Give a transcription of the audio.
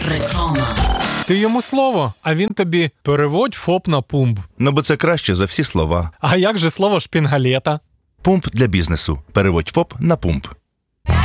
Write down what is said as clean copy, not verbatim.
Реклама. Ти йому слово, а він тобі переводь ФОП на пумп. Ну, бо це краще за всі слова. А як же слово шпінгалета? Пумп для бізнесу. Переводь ФОП на пумп.